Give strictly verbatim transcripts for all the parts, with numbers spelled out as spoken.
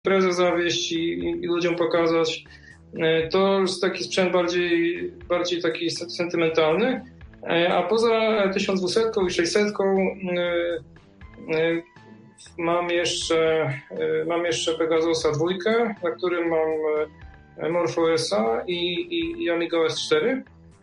imprezę zawieźć i, i ludziom pokazać. To jest taki sprzęt bardziej, bardziej taki sentymentalny. A poza tysiąc dwieście i sześćset mam jeszcze, mam jeszcze Pegasusa dwójkę, na którym mam MorphOS-a i, i, i Amiga O S cztery.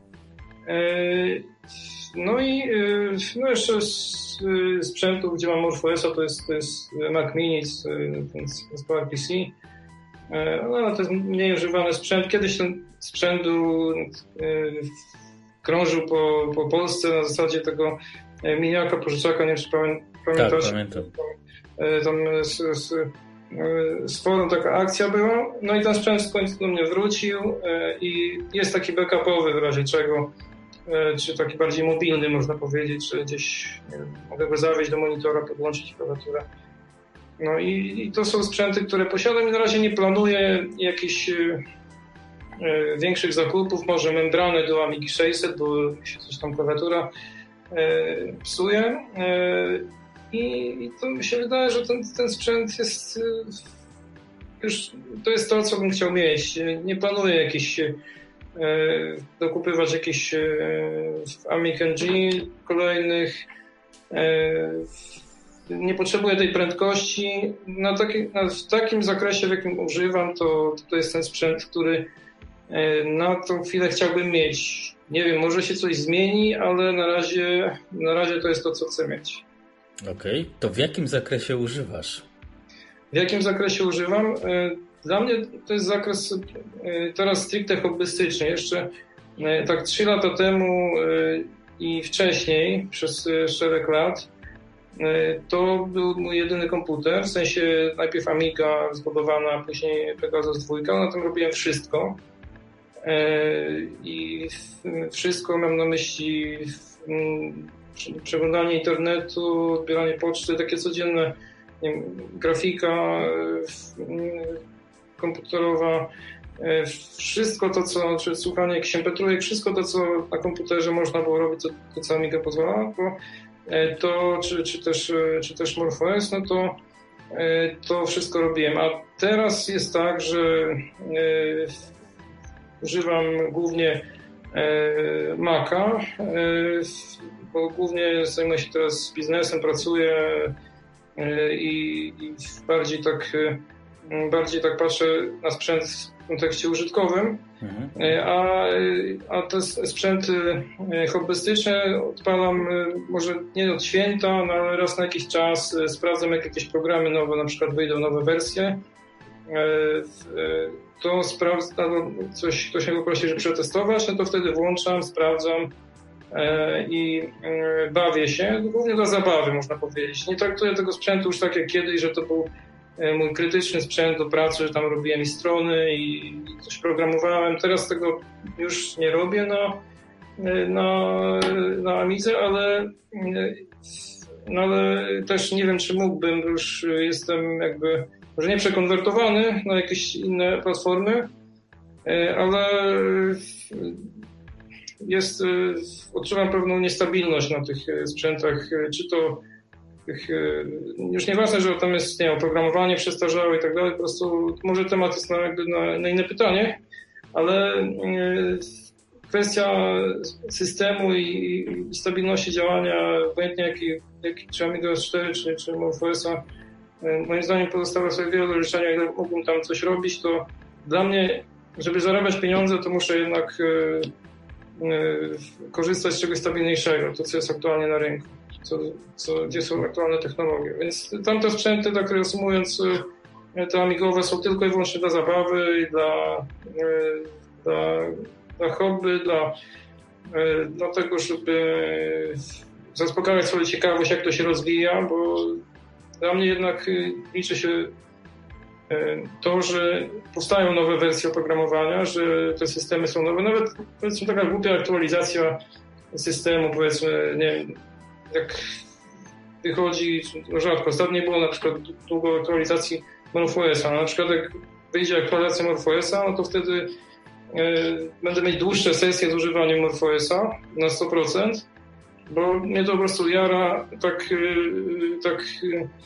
No i no jeszcze z sprzętów, gdzie mam MorphOS-a, to jest, to jest Mac Mini, ten z PowerPC. No, to jest mniej używany sprzęt. Kiedyś ten sprzęt był, krążył po, po Polsce na zasadzie tego miniaka, pożyczaka, nie wiem, czy pamiętasz? Tak, pamiętam. Tam z, z, z forum taka akcja była. No i ten sprzęt w końcu do mnie wrócił i jest taki backupowy w razie czego, czy taki bardziej mobilny, można powiedzieć, że gdzieś nie wiem, mogę go zawieźć do monitora, podłączyć klawiaturę. No i, i to są sprzęty, które posiadam i na razie nie planuję jakichś y, y, większych zakupów, może membrany do Amigi sześćset, bo się coś tam klawiatura y, psuje. Y, i, I to mi się wydaje, że ten, ten sprzęt jest y, już, to jest to, co bym chciał mieć. Nie planuję jakichś y, dokupywać jakichś y, Amig N G kolejnych. Y, Nie potrzebuję tej prędkości. Na taki, na, w takim zakresie, w jakim używam, to, to jest ten sprzęt, który na tą chwilę chciałbym mieć. Nie wiem, może się coś zmieni, ale na razie, na razie to jest to, co chcę mieć. Okej, okay. To w jakim zakresie używasz? W jakim zakresie używam? Dla mnie to jest zakres teraz stricte hobbystyczny. Jeszcze tak trzy lata temu i wcześniej, przez szereg lat, to był mój jedyny komputer, w sensie najpierw Amiga zbudowana, a później Pegasus dwójka, na tym robiłem wszystko. I wszystko mam na myśli przeglądanie internetu, odbieranie poczty, takie codzienne, nie wiem, grafika komputerowa, wszystko to, co, czy słuchanie jakichś em pe trzy, wszystko to, co na komputerze można było robić, to, to co Amiga pozwalała, to to, czy, czy też, czy też MorphOS, no to, to wszystko robiłem. A teraz jest tak, że y, używam głównie y, Maca, y, bo głównie zajmuję się teraz biznesem, pracuję y, i, i bardziej tak, y, bardziej tak patrzę na sprzęt w kontekście użytkowym. Mhm. A, a te sprzęty hobbystyczne odpalam może nie od święta, no ale raz na jakiś czas sprawdzam, jak jakieś programy nowe, na przykład wyjdą nowe wersje. To sprawdzam, coś, ktoś mnie poprosi, żeby przetestować, no to wtedy włączam, sprawdzam i bawię się, głównie dla zabawy, można powiedzieć. Nie traktuję tego sprzętu już tak jak kiedyś, że to był mój krytyczny sprzęt do pracy, że tam robiłem i strony i coś programowałem. Teraz tego już nie robię na, na, na Amidze, ale, no ale też nie wiem, czy mógłbym, już jestem jakby, może nie przekonwertowany na jakieś inne platformy, ale jest, odczuwam pewną niestabilność na tych sprzętach, czy to tych, już nieważne, że tam jest, nie wiem, oprogramowanie przestarzałe i tak dalej, po prostu może temat jest na, jakby na, na inne pytanie, ale kwestia systemu i, i stabilności działania, obojętnie jaki, jaki czy Amiga O S cztery, czy, czy MorphOS-a, moim zdaniem pozostawia sobie wiele do życzenia, jak mógłbym tam coś robić, to dla mnie, żeby zarabiać pieniądze, to muszę jednak y, y, korzystać z czegoś stabilniejszego, to co jest aktualnie na rynku. Co, co, gdzie są aktualne technologie. Więc tamte sprzęty, tak reasumując, te amigowe są tylko i wyłącznie dla zabawy i dla, dla, dla hobby, dla, dla tego, żeby zaspokajać swoją ciekawość, jak to się rozwija, bo dla mnie jednak liczy się to, że powstają nowe wersje oprogramowania, że te systemy są nowe. Nawet powiedzmy taka głupia aktualizacja systemu, powiedzmy, nie wiem, jak wychodzi, no rzadko, ostatnio było na przykład długo aktualizacji MorphOS-a, na przykład jak wyjdzie aktualizacja MorphOS-a, no to wtedy y, będę mieć dłuższe sesje z używaniem MorphOS-a na sto procent, bo mnie to po prostu jara tak, y, tak y,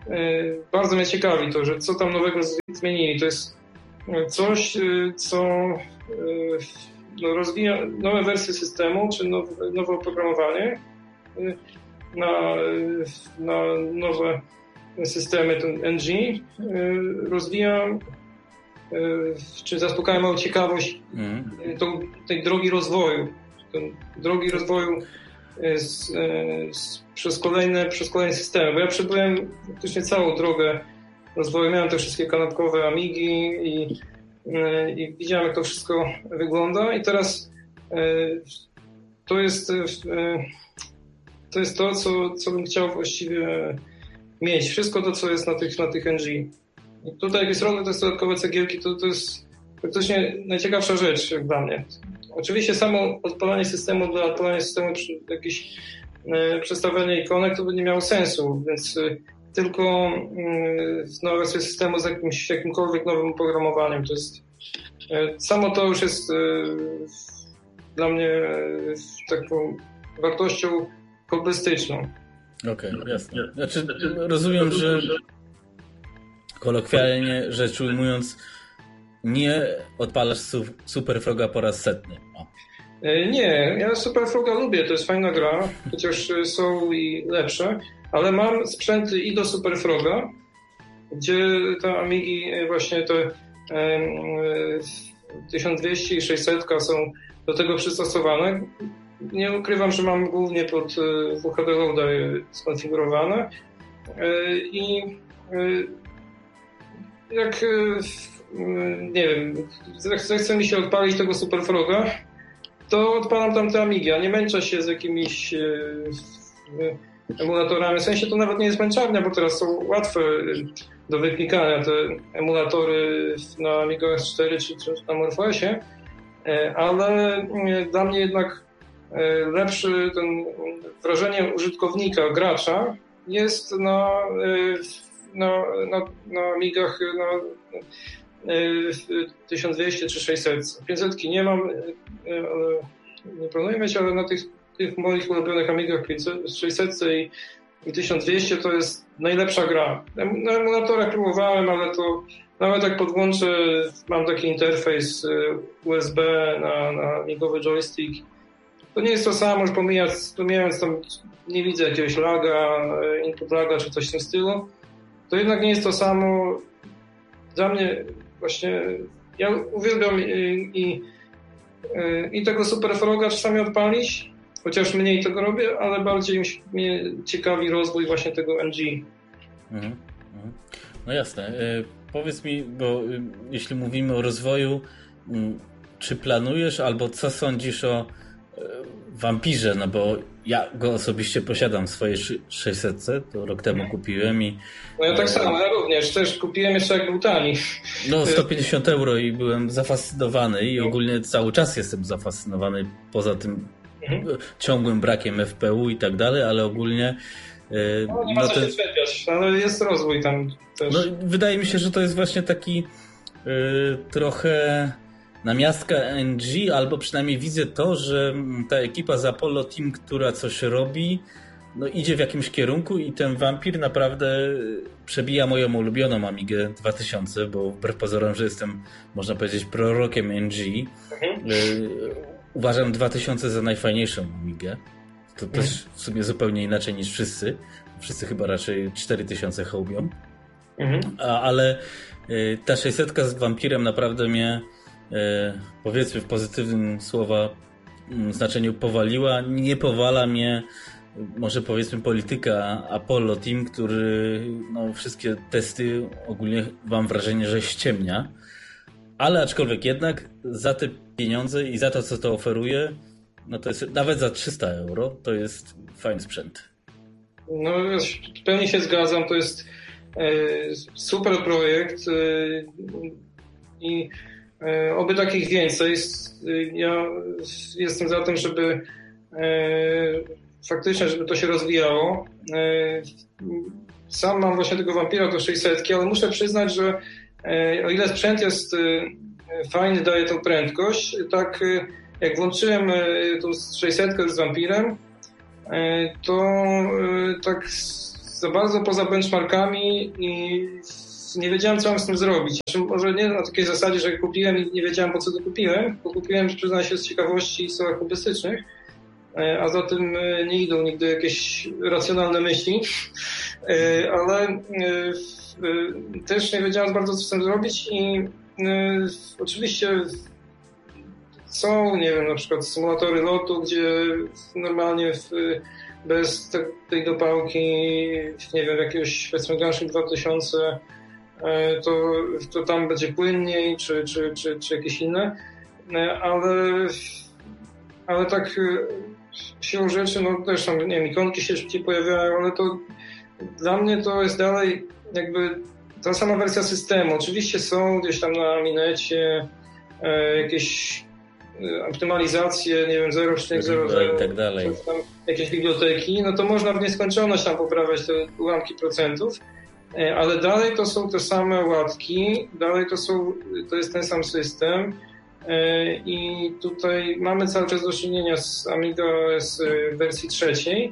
bardzo mnie ciekawi to, że co tam nowego zmienili. To jest coś, co no, rozwija nowe wersje systemu, czy nowe, nowe oprogramowanie na, na nowe systemy, ten N G, rozwija, czy zaspokaja moją ciekawość mm. tą, tej drogi rozwoju. Tej drogi rozwoju z, z, przez, kolejne, przez kolejne systemy. Bo ja przebyłem praktycznie całą drogę rozwoju. Miałem te wszystkie kanapkowe Amigi i, i widziałem, jak to wszystko wygląda. I teraz to jest to, jest to co, co bym chciał właściwie mieć. Wszystko to, co jest na tych, na tych N G. I tutaj jak jest robione te dodatkowe cegiełki, to, to jest praktycznie najciekawsza rzecz jak dla mnie. Oczywiście samo odpalanie systemu dla odpalania systemu jakieś e, przestawianie ikonek to by nie miało sensu, więc e, tylko e, nowa wersja systemu z jakimś, jakimkolwiek nowym oprogramowaniem. To jest, e, samo to już jest e, dla mnie e, taką wartością hobbystyczną. Okej, okay, jasne. Znaczy, rozumiem, że kolokwialnie rzecz ujmując, nie odpalasz Super Froga po raz setny. O. Nie, ja Super Froga lubię, to jest fajna gra, chociaż są i lepsze, ale mam sprzęty i do Super Froga, gdzie te Amigi właśnie te e, tysiąc dwieście i sześćset są do tego przystosowane. Nie ukrywam, że mam głównie pod W H D Loada skonfigurowane i jak nie wiem, zechce mi się odpalić tego Super Froga, to odpalam tam te Amigi, a nie męczę się z jakimiś emulatorami. W sensie to nawet nie jest męczarnia, bo teraz są łatwe do wyklikania te emulatory na Amiga S cztery czy, czy na Morphosie, ale dla mnie jednak lepszy ten wrażenie użytkownika, gracza jest na, na, na, na Amigach na tysiąc dwieście czy sześćset. pięćset nie mam, ale nie planuję mieć, ale na tych, tych moich ulubionych Amigach sześćset i, i tysiąc dwieście to jest najlepsza gra. Na emulatorach próbowałem, ale to nawet jak podłączę, mam taki interfejs U S B na, na amigowy joystick. To nie jest to samo, już pomijając, pomijając tam nie widzę jakiegoś laga, input laga czy coś w tym stylu. To jednak nie jest to samo. Dla mnie właśnie, ja uwielbiam i, i, i tego Super Froga czasami odpalić, chociaż mniej tego robię, ale bardziej mnie ciekawi rozwój właśnie tego N G. Mhm, no jasne. Powiedz mi, bo jeśli mówimy o rozwoju, czy planujesz albo co sądzisz o Vampirze, no bo ja go osobiście posiadam w swojej sześćset, to rok temu kupiłem i... No ja tak samo, ja również, też kupiłem jeszcze jak był tani. No sto pięćdziesiąt euro i byłem zafascynowany i ogólnie cały czas jestem zafascynowany, poza tym mhm. ciągłym brakiem F P U i tak dalej, ale ogólnie... No nie ma no co ten... się czepiać, ale jest rozwój tam też. No wydaje mi się, że to jest właśnie taki yy, trochę... namiastka N G, albo przynajmniej widzę to, że ta ekipa z Apollo Team, która coś robi, no idzie w jakimś kierunku i ten Vampir naprawdę przebija moją ulubioną Amigę dwa tysiące, bo wbrew pozorom, że jestem, można powiedzieć, prorokiem N G, mhm. y, uważam dwa tysiące za najfajniejszą Amigę. To mhm. też w sumie zupełnie inaczej niż wszyscy. Wszyscy chyba raczej cztery tysiące hołbią. Mhm. A, ale y, ta sześćset z Vampirem naprawdę mnie powiedzmy w pozytywnym słowa znaczeniu powaliła. Nie powala mnie może powiedzmy polityka Apollo Team, który no, wszystkie testy ogólnie mam wrażenie, że ściemnia, ale aczkolwiek jednak za te pieniądze i za to, co to oferuje, no to jest nawet za trzysta euro, to jest fajny sprzęt. No w pełni się zgadzam, to jest e, super projekt e, i oby takich więcej. Ja jestem za tym, żeby faktycznie, żeby to się rozwijało. Sam mam właśnie tego Vampira do sześćset, ale muszę przyznać, że o ile sprzęt jest fajny, daje tą prędkość, tak jak włączyłem tą sześćset z Vampirem, to tak za bardzo poza benchmarkami i nie wiedziałem, co mam z tym zrobić. Znaczy, może nie na takiej zasadzie, że kupiłem i nie wiedziałem, po co to kupiłem, bo kupiłem, przyznaję się, z ciekawości i celach hobbystycznych, a za tym nie idą nigdy jakieś racjonalne myśli, ale też nie wiedziałem bardzo, co z tym zrobić i oczywiście są, nie wiem, na przykład symulatory lotu, gdzie normalnie w, bez te, tej dopałki, nie wiem, jakiegoś powiedzmy Gunship dwa tysiące, to, to tam będzie płynniej, czy, czy, czy, czy jakieś inne, ale, ale tak siłą rzeczy, no też tam, nie wiem, ikonki się szybciej pojawiają, ale to dla mnie to jest dalej jakby ta sama wersja systemu. Oczywiście są gdzieś tam na Minecie e, jakieś optymalizacje, nie wiem, zero przecinek zero zero i tak dalej. Jakieś biblioteki, no to można w nieskończoność tam poprawiać te ułamki procentów, e, ale dalej to są te same łatki, dalej to są, to jest ten sam system. I tutaj mamy cały czas do czynienia z Amiga z wersji trzeciej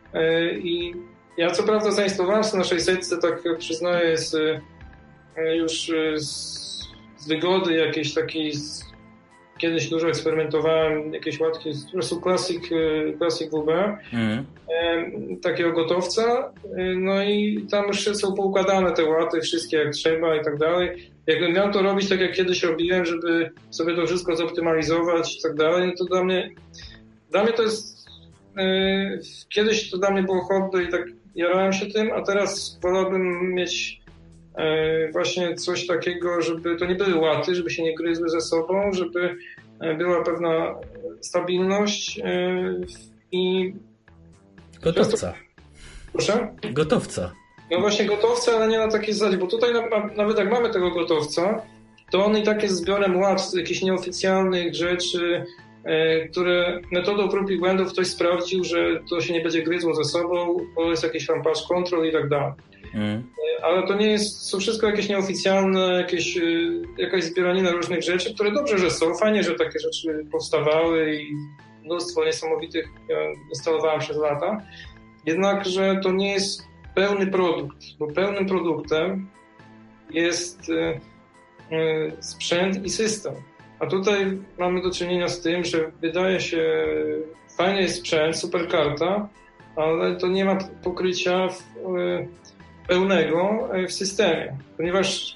i ja co prawda zainstalowałem na sześćsetce, tak przyznaję, z, już z, z wygody jakiejś takiej, z, kiedyś dużo eksperymentowałem, jakieś łatki, po prostu Classic, Classic W B, mm. takiego gotowca, no i tam już są poukładane te łaty, wszystkie jak trzeba i tak dalej. Jakbym miał to robić tak, jak kiedyś robiłem, żeby sobie to wszystko zoptymalizować i tak dalej, no to dla mnie, dla mnie to jest, yy, kiedyś to dla mnie było hobby i tak jarałem się tym, a teraz wolałbym mieć yy, właśnie coś takiego, żeby to nie były łaty, żeby się nie gryzły ze sobą, żeby była pewna stabilność yy, i... Gotowca. Proszę? Gotowca. No właśnie gotowca, ale nie na takiej zasadzie, bo tutaj na, nawet jak mamy tego gotowca, to on i tak jest zbiorem łat, jakichś nieoficjalnych rzeczy, e, które metodą prób i błędów ktoś sprawdził, że to się nie będzie gryzło ze sobą, bo jest jakiś tam patch control i tak dalej. Mm. E, ale to nie jest, są wszystko jakieś nieoficjalne, jakieś, e, jakaś zbieranina różnych rzeczy, które dobrze, że są, fajnie, że takie rzeczy powstawały i mnóstwo niesamowitych ja instalowałem przez lata, jednakże to nie jest pełny produkt, bo pełnym produktem jest y, y, sprzęt i system. A tutaj mamy do czynienia z tym, że wydaje się, fajny jest sprzęt, super karta, ale to nie ma pokrycia w, y, pełnego w systemie, ponieważ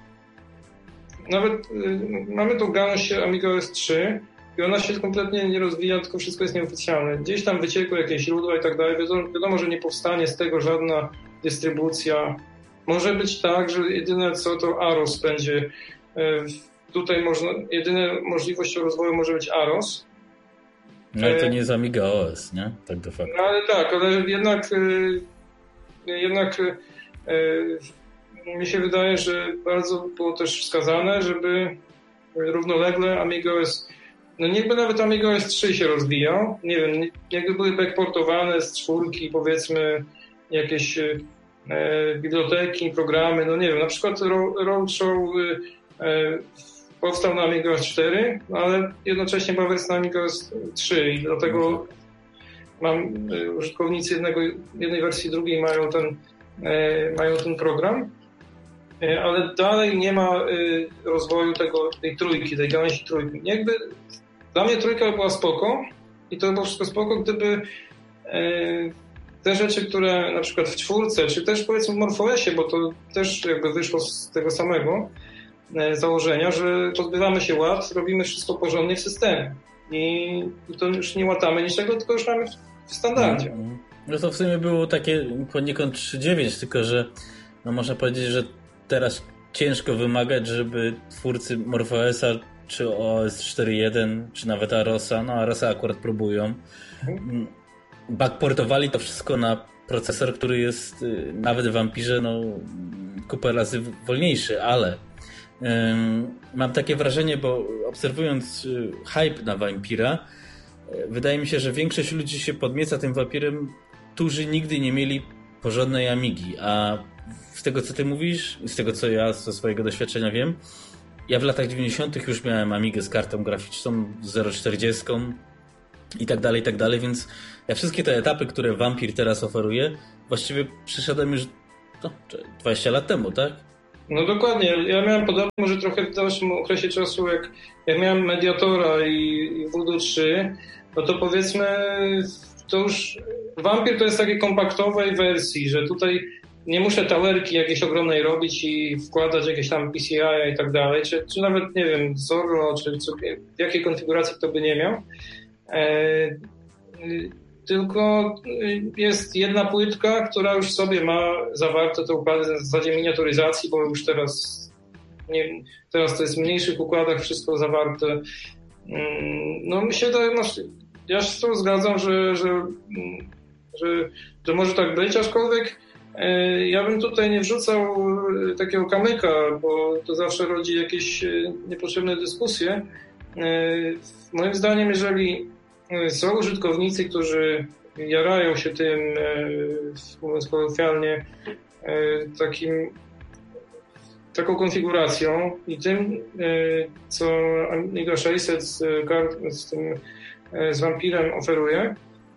nawet y, mamy tą gałąź Amiga O S trzy i ona się kompletnie nie rozwija, tylko wszystko jest nieoficjalne. Gdzieś tam wyciekły jakieś źródła i tak dalej. Wiadomo, wiadomo, że nie powstanie z tego żadna dystrybucja. Może być tak, że jedyne co to AROS będzie. Tutaj można, jedyna możliwość rozwoju może być AROS. No ale to nie jest Amiga O S, nie? Tak de facto. No ale tak, ale jednak jednak mi się wydaje, że bardzo było też wskazane, żeby równolegle Amiga O S, no niechby nawet Amiga O S trzy się rozwijał, nie wiem, jakby były backportowane z czwórki, powiedzmy jakieś e, biblioteki, programy, no nie wiem, na przykład Roadshow e, powstał na Amiga O S cztery, no ale jednocześnie była wersja na Amiga O S trzy i dlatego mam e, użytkownicy jednego, jednej wersji, drugiej mają ten, e, mają ten program. Ale dalej nie ma y, rozwoju tego, tej trójki, tej gałęzi trójki. Jakby dla mnie trójka była spoko i to było wszystko spoko, gdyby y, te rzeczy, które na przykład w czwórce, czy też powiedzmy w MorphOSie, bo to też jakby wyszło z tego samego y, założenia, że pozbywamy się łat, robimy wszystko porządnie w systemie i, i to już nie łatamy niczego, tylko już mamy w, w standardzie. No to w sumie było takie poniekąd trzy dziewięć, tylko że no można powiedzieć, że teraz ciężko wymagać, żeby twórcy MorphOSa czy O S cztery jeden, czy nawet AROSa, no AROSa akurat próbują, backportowali to wszystko na procesor, który jest nawet w Vampirze no, kupę razy wolniejszy, ale um, mam takie wrażenie, bo obserwując hype na Vampira, wydaje mi się, że większość ludzi się podnieca tym Vampirem, którzy nigdy nie mieli porządnej Amigi, a z tego, co ty mówisz, z tego, co ja ze swojego doświadczenia wiem, ja w latach dziewięćdziesiątych już miałem Amigę z kartą graficzną zero czterdzieści i tak dalej, i tak dalej, więc ja wszystkie te etapy, które Vampir teraz oferuje, właściwie przyszedłem już no, dwadzieścia lat temu, tak? No dokładnie. Ja miałem podobnie, może trochę w dalszym okresie czasu, jak ja miałem Mediatora i Voodoo trzy, no to powiedzmy, to już Vampir to jest takiej kompaktowej wersji, że tutaj nie muszę towerki jakiejś ogromnej robić i wkładać jakieś tam P C I i tak dalej, czy, czy nawet, nie wiem, Zorro, czy, czy w jakiej konfiguracji kto by nie miał. E, tylko jest jedna płytka, która już sobie ma zawarte te układy w zasadzie miniaturyzacji, bo już teraz nie, teraz to jest w mniejszych układach wszystko zawarte. No mi się wydaje, no, ja się z tym zgadzam, że, że, że, że może tak być, aczkolwiek ja bym tutaj nie wrzucał takiego kamyka, bo to zawsze rodzi jakieś niepotrzebne dyskusje. Moim zdaniem, jeżeli są użytkownicy, którzy jarają się tym, mówiąc kolokwialnie, takim, taką konfiguracją i tym, co Amiga sześćset z, z tym z Vampirem oferuje,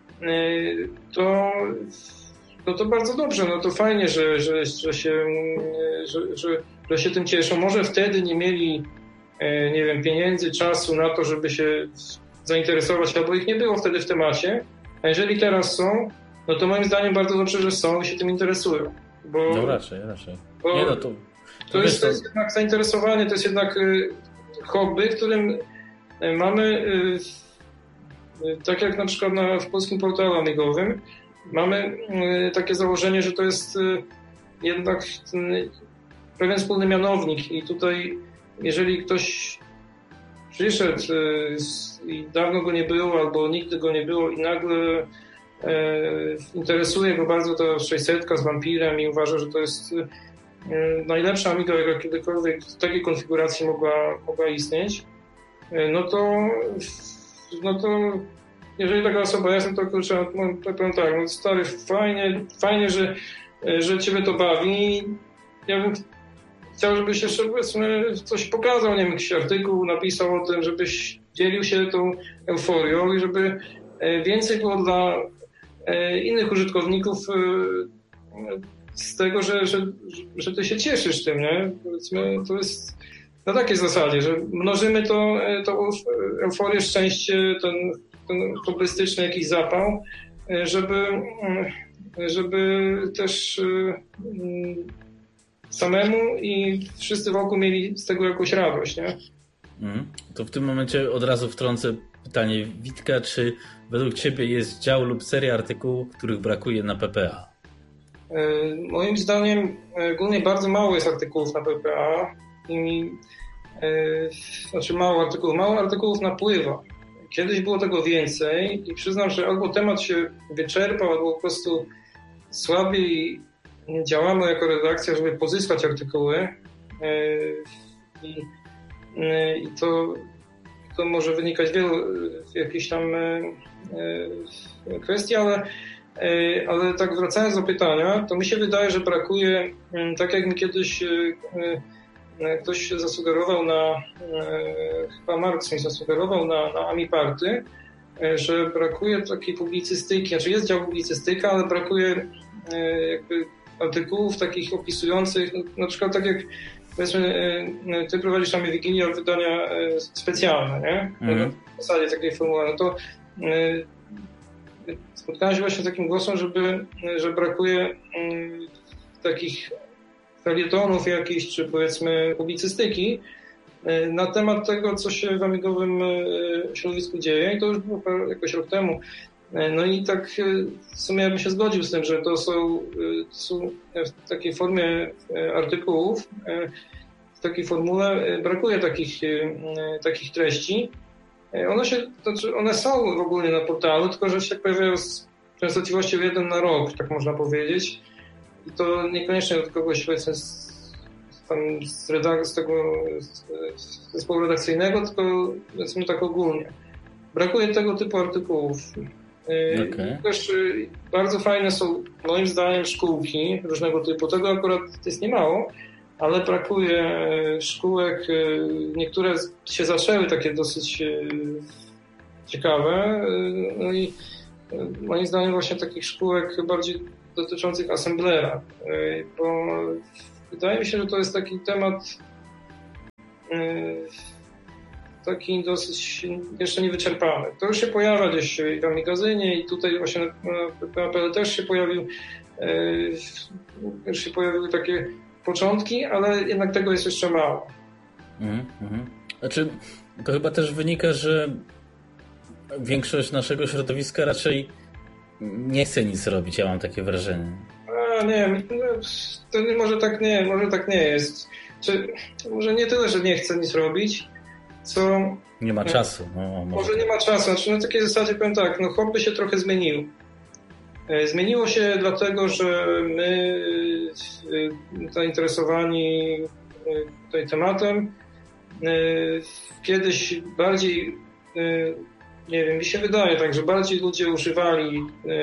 to, to to bardzo dobrze, no to fajnie, że, że, że, się, że, że, że się tym cieszą. Może wtedy nie mieli, nie wiem, pieniędzy, czasu na to, żeby się zainteresować, albo ich nie było wtedy w temacie, a jeżeli teraz są, no to moim zdaniem bardzo dobrze, że są i się tym interesują. Bo, no raczej, raczej. Bo nie, no to, to, to, jest, to... to jest jednak zainteresowanie, to jest jednak y, hobby, którym y, mamy, y, y, tak jak na przykład na, w polskim portalu amigowym, mamy y, takie założenie, że to jest y, jednak y, pewien wspólny mianownik i tutaj jeżeli ktoś przyszedł y, i dawno go nie było, albo nigdy go nie było i nagle y, interesuje go bardzo ta sześćsetka z Vampirem i uważa, że to jest y, najlepsza Amiga, jaka kiedykolwiek w takiej konfiguracji mogła, mogła istnieć, y, no to no to jeżeli taka osoba jest, no to kurczę, no, powiem tak, no stary, fajnie, fajnie, że, że ciebie to bawi. Ja bym chciał, żebyś jeszcze powiedzmy coś pokazał, nie wiem, jakiś artykuł napisał o tym, żebyś dzielił się tą euforią i żeby więcej było dla innych użytkowników z tego, że, że, że ty się cieszysz tym, nie? Powiedzmy, to jest na takiej zasadzie, że mnożymy to, tą euforię, szczęście, ten, ten turbystyczny jakiś zapał, żeby, żeby też samemu i wszyscy wokół mieli z tego jakąś radość, nie? Mm. To w tym momencie od razu wtrącę pytanie Witka, czy według ciebie jest dział lub seria artykułów, których brakuje na P P A? Moim zdaniem ogólnie bardzo mało jest artykułów na P P A i znaczy mało artykułów, mało artykułów napływa. Kiedyś było tego więcej i przyznam, że albo temat się wyczerpał, albo po prostu słabiej działamy jako redakcja, żeby pozyskać artykuły i, i to, to może wynikać z wielu jakichś tam kwestii, ale, ale tak wracając do pytania, to mi się wydaje, że brakuje, tak jak mi kiedyś ktoś zasugerował na, chyba Marx mi zasugerował na, na AmiParty, że brakuje takiej publicystyki, znaczy jest dział publicystyka, ale brakuje jakby artykułów takich opisujących, na przykład tak jak powiedzmy, ty prowadzisz tam Wigilię wydania specjalne, nie? Mm. W zasadzie takiej formuły, no to spotkałem się właśnie z takim głosem, żeby, że brakuje takich felietonów jakichś, czy powiedzmy publicystyki na temat tego, co się w amigowym środowisku dzieje i to już było jakoś rok temu. No i tak w sumie ja bym się zgodził z tym, że to są, to są w takiej formie artykułów, w takiej formule brakuje takich, takich treści. One się, to znaczy one są ogólnie na portalu, tylko że się pojawiają z częstotliwością jeden na rok, tak można powiedzieć. I to niekoniecznie od kogoś powiedzmy z, tam z, redak- z tego z zespołu redakcyjnego, tylko powiedzmy tak ogólnie. Brakuje tego typu artykułów. Okay. Też bardzo fajne są moim zdaniem szkółki różnego typu. Tego akurat jest niemało, ale brakuje szkółek. Niektóre się zaczęły takie dosyć ciekawe. No i moim zdaniem właśnie takich szkółek bardziej dotyczących assemblera, bo wydaje mi się, że to jest taki temat taki dosyć jeszcze niewyczerpany. To już się pojawia gdzieś w magazynie i tutaj właśnie na P A P L też się pojawił, już się pojawiły takie początki, ale jednak tego jest jeszcze mało. Mhm, mhm. Znaczy, to chyba też wynika, że większość naszego środowiska raczej nie chce nic robić, ja mam takie wrażenie. A nie, to może tak nie, może tak nie jest. Czy, może nie tyle, że nie chce nic robić, co... Nie ma czasu. No, może może nie ma czasu. Znaczy, na takiej zasadzie powiem tak, no hobby się trochę zmieniło. Zmieniło się dlatego, że my zainteresowani tutaj tematem kiedyś bardziej, nie wiem, mi się wydaje tak, że bardziej ludzie używali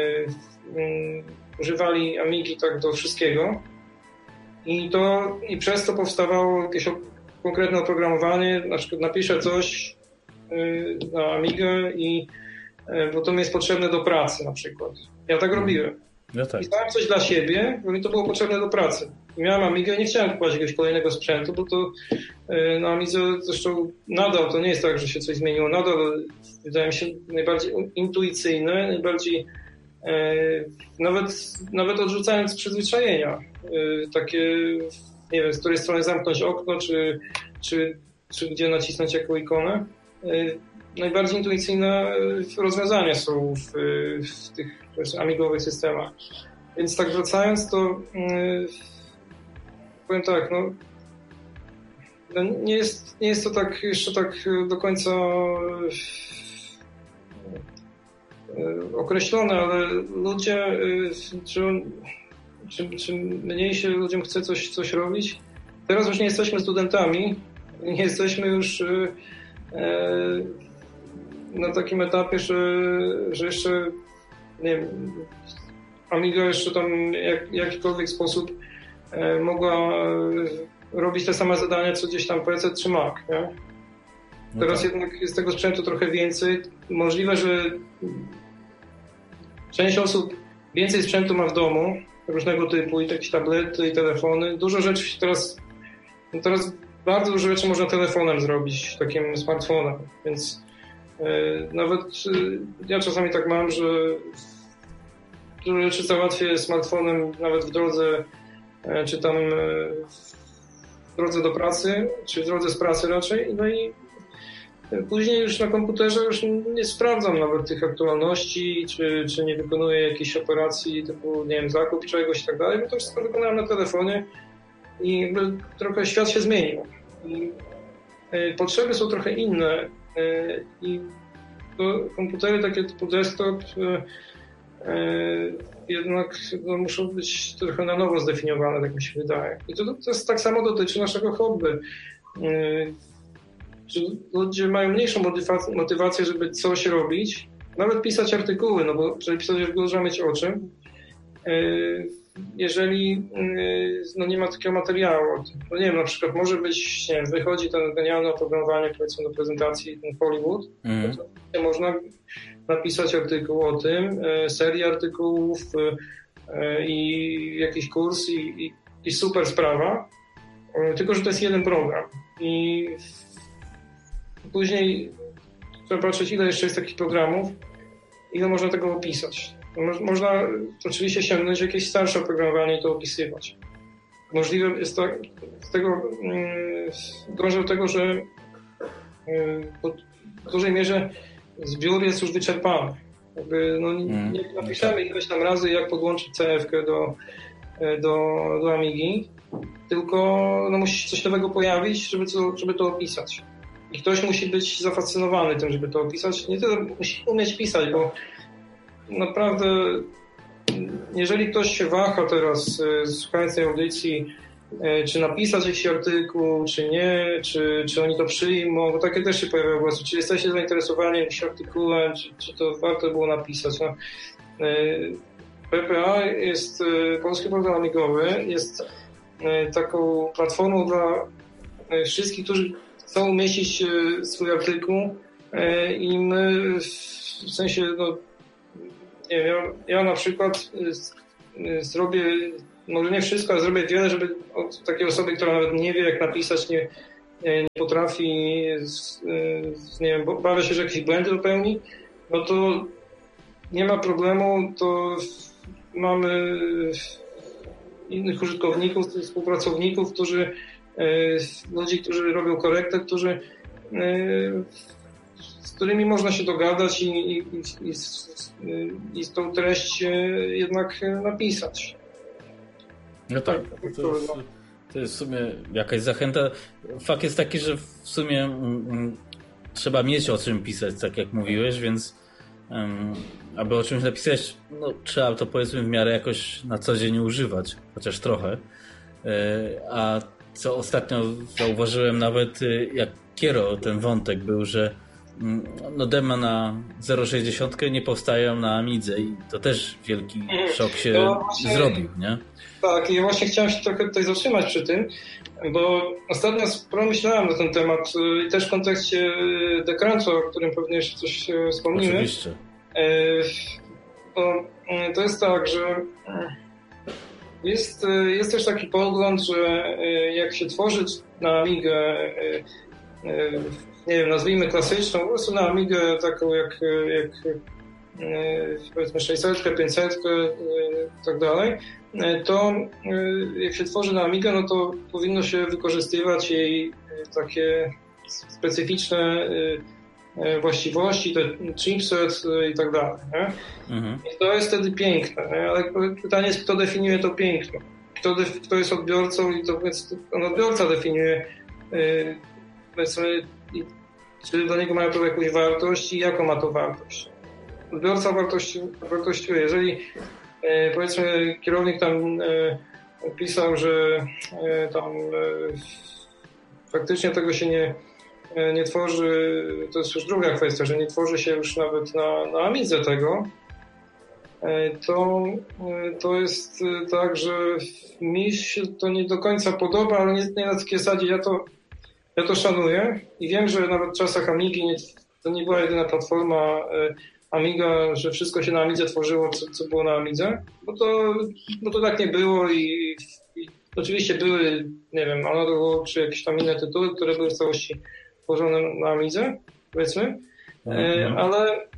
używali Amigi tak do wszystkiego i to i przez to powstawało jakieś konkretne oprogramowanie, na przykład napiszę coś na Amigę i bo to mi jest potrzebne do pracy na przykład. Ja tak robiłem. Ja tak. Pisałem coś dla siebie, bo mi to było potrzebne do pracy. Miałem Amigę i nie chciałem kupować jakiegoś kolejnego sprzętu, bo to na Amidze zresztą nadal to nie jest tak, że się coś zmieniło. Nadal wydaje mi się najbardziej intuicyjne, najbardziej nawet, nawet odrzucając przyzwyczajenia. Takie, nie wiem, z której strony zamknąć okno, czy, czy, czy gdzie nacisnąć jaką ikonę. Najbardziej intuicyjne rozwiązania są w, w tych amigowych systemach. Więc tak wracając, to yy, powiem tak, no, no nie, jest, nie jest to tak jeszcze tak do końca yy, określone, ale ludzie, yy, czym, czym, czym mniej się ludziom chce coś, coś robić, teraz już nie jesteśmy studentami, nie jesteśmy już yy, yy, na takim etapie, że, że jeszcze nie wiem, Amiga jeszcze tam jak, w jakikolwiek sposób e, mogła e, robić te same zadania, co gdzieś tam P C czy Mac, nie? Teraz no tak. Jednak jest tego sprzętu trochę więcej. Możliwe, że część osób więcej sprzętu ma w domu, różnego typu, i jakieś tablety, i telefony. Dużo rzeczy teraz, teraz bardzo dużo rzeczy można telefonem zrobić, takim smartfonem, więc nawet ja czasami tak mam, że dużo rzeczy załatwię smartfonem nawet w drodze, czy tam w drodze do pracy, czy w drodze z pracy raczej. No i później już na komputerze już nie sprawdzam nawet tych aktualności, czy, czy nie wykonuję jakiejś operacji typu, nie wiem, zakup czegoś i tak dalej, bo to wszystko wykonałem na telefonie i jakby trochę świat się zmienił. I potrzeby są trochę inne. I to komputery takie typu desktop jednak no, muszą być trochę na nowo zdefiniowane, tak mi się wydaje. I to, to jest tak samo dotyczy naszego hobby. Że ludzie mają mniejszą motywację, żeby coś robić, nawet pisać artykuły, no bo żeby pisać artykuły, trzeba mieć o czym. Jeżeli no nie ma takiego materiału, no nie wiem, na przykład może być, nie wiem, wychodzi ten genialne oprogramowanie, powiedzmy, do prezentacji, ten Hollywood, mm. to można napisać artykuł o tym, serię artykułów i jakiś kurs i, i, i super sprawa, tylko że to jest jeden program i później trzeba patrzeć, ile jeszcze jest takich programów, ile można tego opisać. Można oczywiście sięgnąć jakieś starsze oprogramowanie i to opisywać. Możliwe jest to, z tego, dążę do tego, że w dużej mierze zbiór jest już wyczerpany. Jakby, no, nie napiszemy ileś tam razy, jak podłączyć C F-kę do, do, do Amigi, tylko no, musi się coś nowego pojawić, żeby to, żeby to opisać. I ktoś musi być zafascynowany tym, żeby to opisać. Nie tyle musi umieć pisać, bo naprawdę, jeżeli ktoś się waha teraz, słuchając tej audycji, czy napisać jakiś artykuł, czy nie, czy, czy oni to przyjmą, bo takie też się pojawiają głosy, czy jesteście zainteresowani jakimś artykułem, czy, czy to warto było napisać. No, P P A jest, Polski Program Amigowy, jest taką platformą dla wszystkich, którzy chcą umieścić swój artykuł i my w sensie, no, nie wiem, ja, ja na przykład zrobię, może nie wszystko, ale zrobię wiele, żeby od takiej osoby, która nawet nie wie, jak napisać, nie, nie potrafi, nie wiem, bawia się, że jakieś błędy popełni, no to nie ma problemu, to mamy innych użytkowników, współpracowników, którzy, ludzi, którzy robią korektę, którzy, z którymi można się dogadać i, i, i, i, i tą treść jednak napisać. No tak, to jest, to jest w sumie jakaś zachęta. Fakt jest taki, że w sumie mm, trzeba mieć o czym pisać, tak jak mówiłeś, więc um, aby o czymś napisać, no trzeba to powiedzmy w miarę jakoś na co dzień używać, chociaż trochę. A co ostatnio zauważyłem nawet, jak Kiero ten wątek był, że no dema na zero sześćdziesiąt nie powstają na Amidze i to też wielki szok się no właśnie, zrobił, nie? Tak, i ja właśnie chciałem się trochę tutaj zatrzymać przy tym, bo ostatnio sporo myślałem na ten temat i też w kontekście The Cruncha, o którym pewnie jeszcze coś wspomnimy. Oczywiście. Bo to jest tak, że jest, jest też taki pogląd, że jak się tworzy na Amigę, nie wiem, nazwijmy klasyczną, po prostu na Amigę taką jak, jak powiedzmy sześćset, pięćset i tak dalej, to jak się tworzy na Amigę, no to powinno się wykorzystywać jej takie specyficzne właściwości, te chipset i tak dalej. Nie? Mhm. I to jest wtedy piękne, nie? Ale pytanie jest, kto definiuje to piękno? Kto, def- kto jest odbiorcą i to ten odbiorca definiuje, yy, powiedzmy, czy dla niego mają to jakąś wartość i jaką ma to wartość. Odbiorca wartości, wartościuje. Jeżeli yy, powiedzmy kierownik tam yy, pisał, że yy, tam yy, faktycznie tego się nie nie tworzy, to jest już druga kwestia, że nie tworzy się już nawet na, na Amidze tego, to, to jest tak, że mi się to nie do końca podoba, ale nie, nie na takiej zasadzie, ja to, ja to szanuję i wiem, że nawet w czasach Amigi nie, to nie była jedyna platforma Amiga, że wszystko się na Amidze tworzyło, co, co było na Amidze, bo to, bo to tak nie było i, i oczywiście były, nie wiem, Analog czy jakieś tam inne tytuły, które były w całości tworzone na Amidze, powiedzmy, mhm. ale,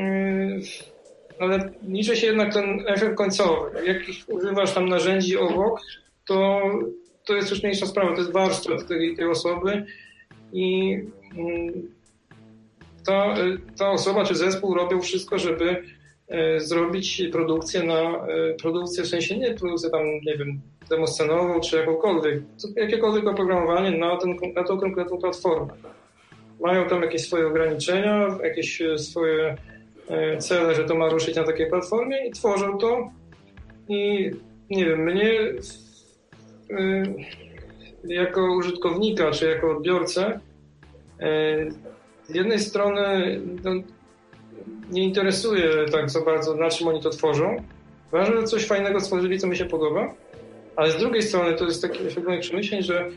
ale liczy się jednak ten efekt końcowy. Jak używasz tam narzędzi obok, to, to jest już mniejsza sprawa, to jest warsztat tej, tej osoby i ta, ta osoba czy zespół robią wszystko, żeby zrobić produkcję na produkcję, w sensie nie produkcję tam, nie wiem, demoscenową czy jakąkolwiek, jakiekolwiek oprogramowanie na, ten, na tą konkretną platformę. Mają tam jakieś swoje ograniczenia, jakieś swoje cele, że to ma ruszyć na takiej platformie i tworzą to. I nie wiem, mnie jako użytkownika czy jako odbiorcę z jednej strony no, nie interesuje tak za bardzo, na czym oni to tworzą. Ważne, że coś fajnego stworzyli, co mi się podoba, ale z drugiej strony to jest takie efekt przemyśleń, że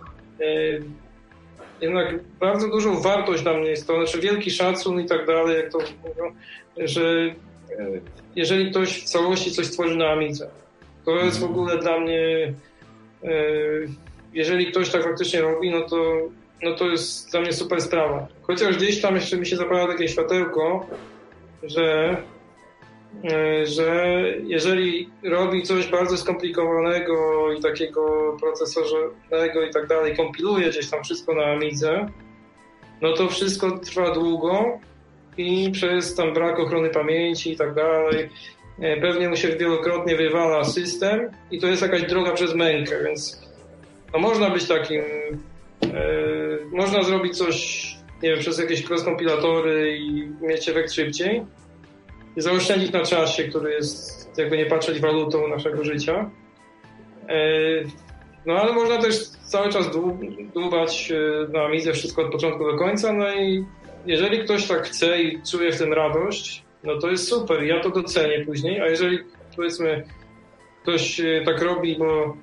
jednak bardzo dużą wartość dla mnie jest to, znaczy wielki szacun i tak dalej, jak to mówią, że jeżeli ktoś w całości coś tworzy na Amidze, to jest w ogóle dla mnie, jeżeli ktoś tak faktycznie robi, no to, no to jest dla mnie super sprawa. Chociaż gdzieś tam jeszcze mi się zapala takie światełko, że że jeżeli robi coś bardzo skomplikowanego i takiego procesorowego i tak dalej, kompiluje gdzieś tam wszystko na Amidze, no to wszystko trwa długo i przez tam brak ochrony pamięci i tak dalej pewnie mu się wielokrotnie wywala system i to jest jakaś droga przez mękę, więc no można być takim, e, można zrobić coś, nie wiem, przez jakieś cross-kompilatory i mieć efekt szybciej i zaoszczędzić na czasie, który jest, jakby nie patrzeć, walutą naszego życia. No ale można też cały czas dłubać na Amidze wszystko od początku do końca, no i jeżeli ktoś tak chce i czuje w tym radość, no to jest super, ja to docenię później, a jeżeli powiedzmy ktoś tak robi, bo,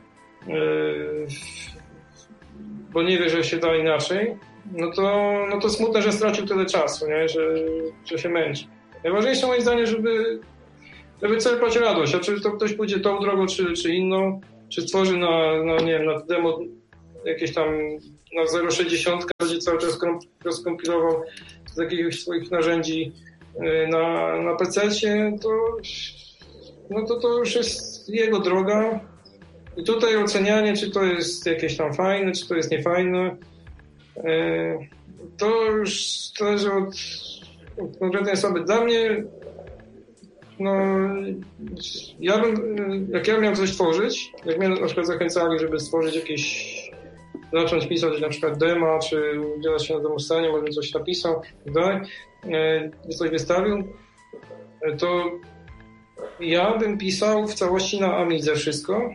bo nie wie, że się da inaczej, no to, no to smutne, że stracił tyle czasu, nie? Że, że się męczy. Najważniejsze moim zdaniem, żeby żeby czerpać radość, a czy to ktoś pójdzie tą drogą, czy, czy inną, czy stworzy na, na, nie wiem, na demo jakieś tam na zero przecinek sześćdziesiąt, będzie cały czas rozkompilował z jakiegoś swoich narzędzi na, na pececie, to, no to to już jest jego droga. I tutaj ocenianie, czy to jest jakieś tam fajne, czy to jest niefajne, to już zależy od, od konkretnej osoby. Dla mnie, no, ja bym, jak ja miał coś tworzyć, jak mnie na przykład zachęcali, żeby stworzyć jakieś, zacząć pisać na przykład dema, czy udzielać się na demostanie, może coś napisał, tak, coś wystawił, to ja bym pisał w całości na Amidze wszystko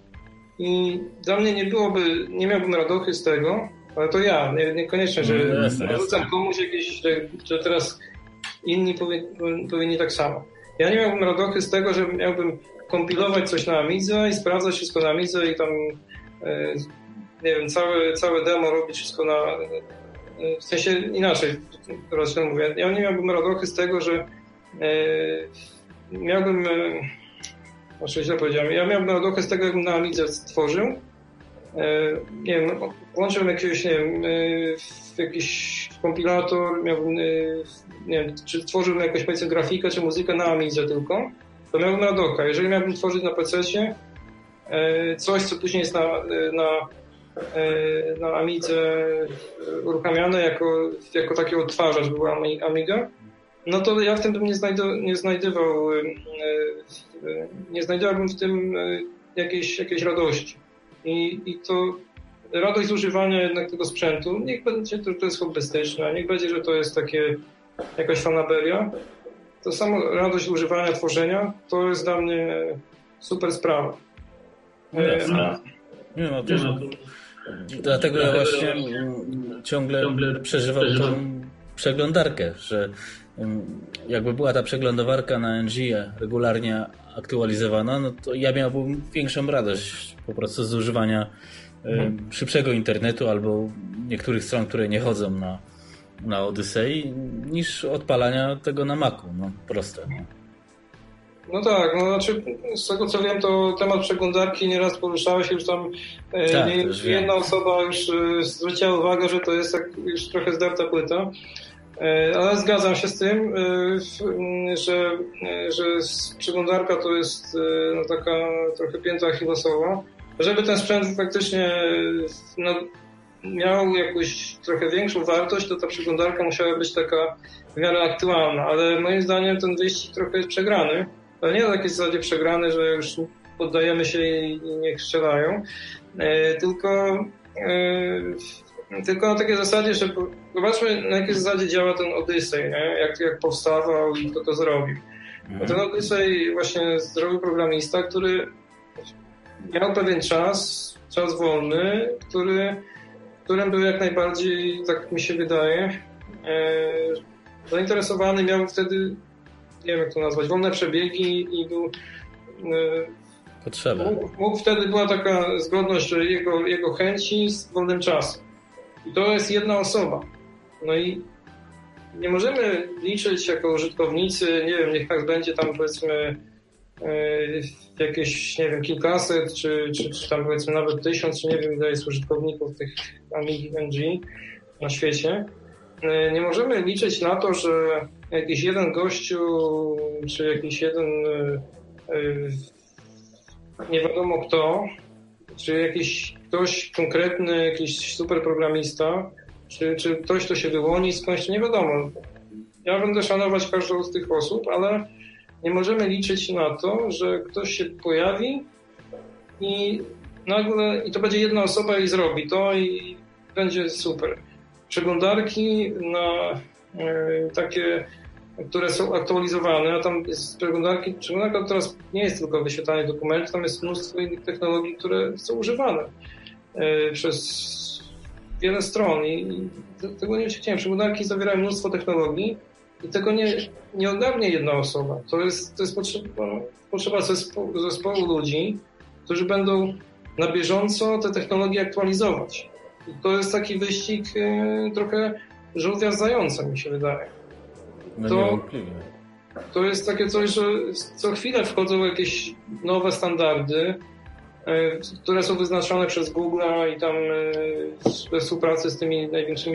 i dla mnie nie byłoby, nie miałbym radochy z tego, ale to ja, nie, niekoniecznie, że narzucam komuś jakieś, że, że teraz inni powinni, powinni tak samo. Ja nie miałbym radochy z tego, że miałbym kompilować coś na Amidze i sprawdzać wszystko na Amidze i tam e, nie wiem, całe, całe demo robić wszystko na, w sensie inaczej, teraz mówię, ja nie miałbym radochy z tego, że e, miałbym, e, znaczy źle powiedziałem, ja miałbym radochy z tego, jakbym na Amidze stworzył, e, nie wiem, włączyłem jakiegoś, nie wiem, e, jakiś kompilator, miałbym, e, nie wiem, czy tworzyłbym jakąś, powiedzmy, grafikę, czy muzykę na Amidze tylko, to miałbym radocha. Jeżeli miałbym tworzyć na pececie e, coś, co później jest na, na na Amidze uruchamiane jako, jako taki odtwarzacz była Amiga, no to ja w tym bym nie, znajdu, nie znajdował nie znajdowałbym w tym jakiejś, jakiejś radości. I, I to radość z używania jednak tego sprzętu, niech będzie, że to jest hobbystyczne, niech będzie, że to jest takie jakaś fanaberia, to samo radość używania, tworzenia, to jest dla mnie super sprawa. Yes. A, nie no, to, dlatego ja właśnie ciągle przeżywam tą przeglądarkę, że jakby była ta przeglądarka na N G regularnie aktualizowana, no to ja miałbym większą radość po prostu z używania hmm. szybszego internetu albo niektórych stron, które nie chodzą na, na Odyssey, niż odpalania tego na Macu. No proste. No. No tak, no znaczy z tego co wiem, to temat przeglądarki nieraz poruszała się już tam, tak, nie, już jedna wiem. osoba już zwróciła uwagę, że to jest tak już trochę zdarta płyta, ale zgadzam się z tym, że, że przeglądarka to jest no, taka trochę pięta achillesowa. Żeby ten sprzęt faktycznie no, miał jakąś trochę większą wartość, to ta przeglądarka musiała być taka w miarę aktualna, ale moim zdaniem ten wyścig trochę jest przegrany. Ale nie na takiej zasadzie przegrany, że już poddajemy się i niech strzelają, e, tylko, e, tylko na takiej zasadzie, że zobaczmy, na jakiej zasadzie działa ten Odyssey, nie? Jak, jak powstawał i kto to zrobił. Mhm. Ten Odyssey właśnie zrobił programista, który miał pewien czas, czas wolny, który, którym był jak najbardziej, tak mi się wydaje, e, zainteresowany, miał wtedy, nie wiem jak to nazwać, wolne przebiegi i był potrzeba. Mógł, mógł wtedy była taka zgodność jego, jego chęci z wolnym czasem. I to jest jedna osoba. No i nie możemy liczyć jako użytkownicy, nie wiem, niech nas będzie tam powiedzmy jakieś, nie wiem, kilkaset, czy, czy, czy tam powiedzmy nawet tysiąc, czy nie wiem ile jest użytkowników tych Amigi N G na świecie. Nie możemy liczyć na to, że jakiś jeden gościu, czy jakiś jeden nie wiadomo kto, czy jakiś ktoś konkretny, jakiś super programista, czy, czy ktoś, kto się wyłoni skądś, nie wiadomo. Ja będę szanować każdą z tych osób, ale nie możemy liczyć na to, że ktoś się pojawi i nagle, i to będzie jedna osoba i zrobi to i będzie super. Przeglądarki na y, takie, które są aktualizowane, a tam jest przeglądarki, przeglądarka teraz nie jest tylko wyświetlanie dokumentów, tam jest mnóstwo innych technologii, które są używane y, przez wiele stron i tego nie chciałem. Przeglądarki zawierają mnóstwo technologii i tego nie, nie ogarnie jedna osoba. To jest, to jest potrzeba, potrzeba zespołu, zespołu ludzi, którzy będą na bieżąco te technologie aktualizować. I to jest taki wyścig y, trochę żółwia z zającem, mi się wydaje. No to, niewątpliwie. to jest takie coś, że co chwilę wchodzą jakieś nowe standardy, które są wyznaczone przez Google'a i tam we współpracy z tymi największymi